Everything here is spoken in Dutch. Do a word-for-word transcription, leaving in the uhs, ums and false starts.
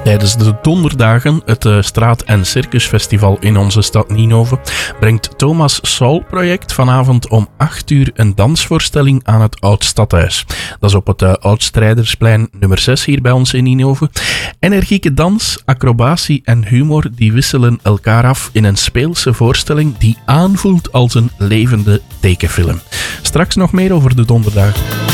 Tijdens de donderdagen, het uh, straat- en circusfestival in onze stad Ninove, brengt Thomas Saul Project vanavond om acht uur een dansvoorstelling aan het Oud-Stadhuis. Dat is op het uh, Oud-Strijdersplein nummer zes hier bij ons in Ninove. Energieke dans, acrobatie en humor die wisselen elkaar af in een speelse voorstelling die aanvoelt als een levende tekenfilm. Straks nog meer over de donderdagen.